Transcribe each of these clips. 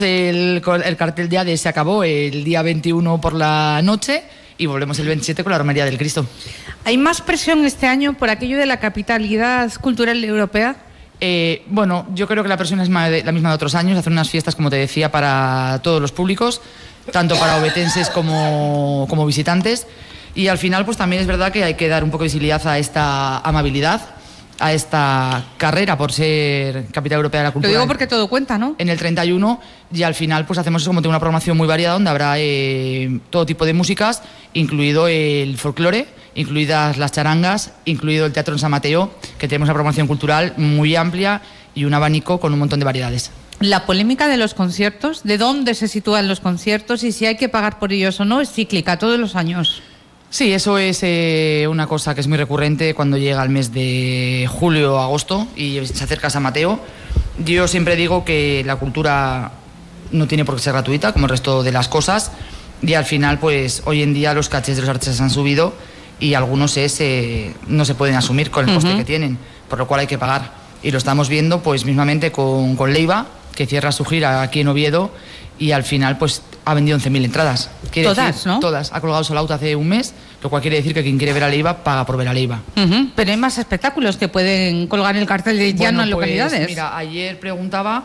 El cartel de Hades se acabó el día 21 por la noche y volvemos el 27 con la Romería del Cristo. ¿Hay más presión este año por aquello de la capitalidad cultural europea? Bueno, yo creo que la presión es la misma de otros años, hacer unas fiestas, como te decía, para todos los públicos, tanto para obetenses como visitantes. Y al final, pues también es verdad que hay que dar un poco de visibilidad a esta amabilidad, a esta carrera por ser capital europea de la cultura. Lo digo porque todo cuenta, ¿no? En el 31, y al final pues hacemos eso, como tengo una programación muy variada donde habrá todo tipo de músicas, incluido el folclore, incluidas las charangas, incluido el teatro en San Mateo, que tenemos una programación cultural muy amplia y un abanico con un montón de variedades. La polémica de los conciertos, ¿de dónde se sitúan los conciertos y si hay que pagar por ellos o no? Es cíclica todos los años. Sí, eso es una cosa que es muy recurrente cuando llega el mes de julio o agosto y se acerca San Mateo. Yo siempre digo que la cultura no tiene por qué ser gratuita, como el resto de las cosas, y al final, pues hoy en día los cachés de los artistas han subido y algunos no se pueden asumir con el coste que tienen, por lo cual hay que pagar. Y lo estamos viendo pues mismamente con Leiva, que cierra su gira aquí en Oviedo y al final pues ha vendido 11.000 entradas. Todas, ¿no? Todas. Ha colgado Sold Out hace un mes, lo cual quiere decir que quien quiere ver a Leiva paga por ver a Leiva. Pero hay más espectáculos que pueden colgar el cartel de llano en localidades. Mira, ayer preguntaba,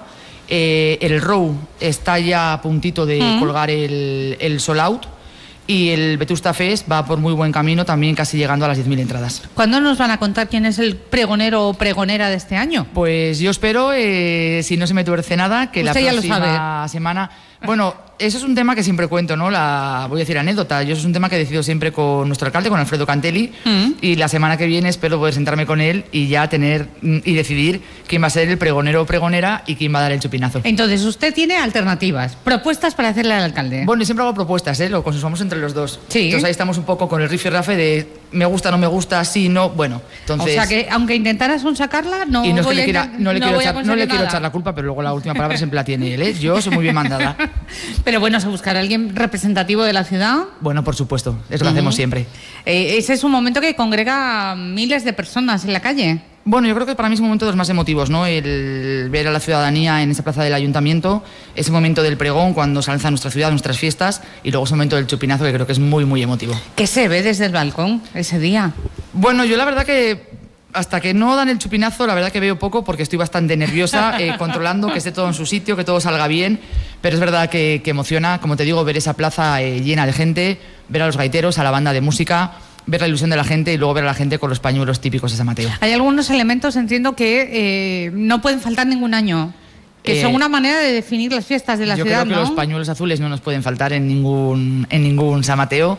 el Row está ya a puntito de colgar el Sold Out y el Vetusta Fest va por muy buen camino, también casi llegando a las 10.000 entradas. ¿Cuándo nos van a contar quién es el pregonero o pregonera de este año? Pues yo espero, si no se me tuerce nada, que la próxima semana... Bueno, eso es un tema que siempre cuento, ¿no? Voy a decir anécdota. Yo eso es un tema que decido siempre con nuestro alcalde, con Alfredo Cantelli, y la semana que viene espero poder sentarme con él y ya decidir quién va a ser el pregonero o pregonera y quién va a dar el chupinazo. Entonces, usted tiene alternativas, propuestas para hacerle al alcalde. Bueno, y siempre hago propuestas, lo consensuamos entre los dos. Sí. Entonces ahí estamos un poco con el rifirrafe de me gusta, no me gusta, sí, no, bueno. Entonces... O sea que aunque intentaras sacarla, no le quiero echar la culpa, pero luego la última palabra siempre la tiene él, Yo soy muy bien mandada. Pero bueno, ¿se buscará alguien representativo de la ciudad? Bueno, por supuesto, es lo que hacemos siempre. Ese es un momento que congrega a miles de personas en la calle. Bueno, yo creo que para mí es un momento de los más emotivos, ¿no? El ver a la ciudadanía en esa plaza del ayuntamiento, ese momento del pregón cuando se alza nuestra ciudad, nuestras fiestas, y luego ese momento del chupinazo que creo que es muy, muy emotivo. ¿Qué se ve desde el balcón ese día? Bueno, yo la verdad que hasta que no dan el chupinazo, la verdad que veo poco porque estoy bastante nerviosa, controlando que esté todo en su sitio, que todo salga bien, pero es verdad que emociona, como te digo, ver esa plaza llena de gente, ver a los gaiteros, a la banda de música, ver la ilusión de la gente y luego ver a la gente con los pañuelos típicos de San Mateo. Hay algunos elementos, entiendo, que no pueden faltar ningún año, que son una manera de definir las fiestas de la ciudad, ¿no? Yo creo que los pañuelos azules no nos pueden faltar en ningún San Mateo.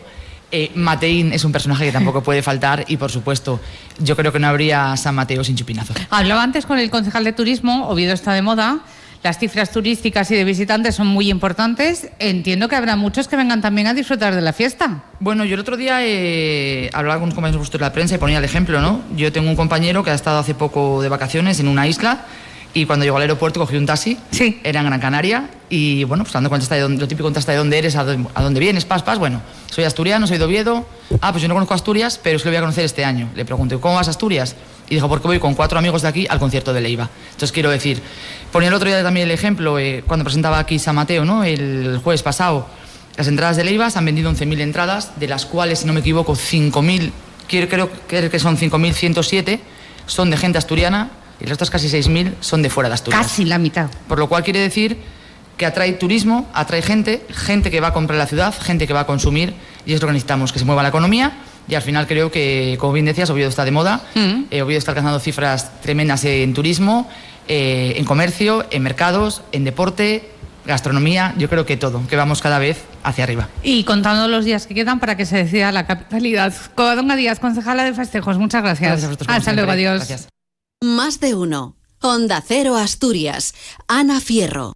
Mateín es un personaje que tampoco puede faltar y, por supuesto, yo creo que no habría San Mateo sin chupinazo. Hablaba antes con el concejal de turismo, Oviedo está de moda, las cifras turísticas y de visitantes son muy importantes. Entiendo que habrá muchos que vengan también a disfrutar de la fiesta. Bueno, yo el otro día hablaba con unos compañeros de la prensa y ponía el ejemplo, ¿no? Yo tengo un compañero que ha estado hace poco de vacaciones en una isla y cuando llegó al aeropuerto cogió un taxi, era en Gran Canaria y bueno, pues dando cuenta lo típico contesta de dónde eres, a dónde vienes, bueno, soy asturiano, soy de Oviedo, pues yo no conozco Asturias, pero es que lo voy a conocer este año. Le pregunté, ¿cómo vas a Asturias? Y dijo, porque voy con 4 amigos de aquí al concierto de Leiva. Entonces quiero decir, ponía el otro día también el ejemplo, cuando presentaba aquí San Mateo, ¿no? El jueves pasado, las entradas de Leiva se han vendido 11.000 entradas, de las cuales, si no me equivoco, 5.000, creo que son 5.107, son de gente asturiana, y las otras casi 6.000 son de fuera de Asturias. Casi la mitad. Por lo cual quiere decir que atrae turismo, atrae gente que va a comprar la ciudad, gente que va a consumir, y es lo que necesitamos, que se mueva la economía. Y al final creo que, como bien decías, Oviedo está de moda. Oviedo está alcanzando cifras tremendas en turismo, en comercio, en mercados, en deporte, gastronomía. Yo creo que todo, que vamos cada vez hacia arriba. Y contando los días que quedan para que se decida la capitalidad. Covadonga Díaz, concejala de festejos, muchas gracias. Gracias a vosotros. Hasta luego, adiós. Gracias. Más de uno. Onda Cero Asturias. Ana Fierro.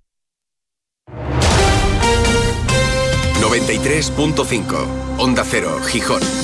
93.5. Onda Cero, Gijón.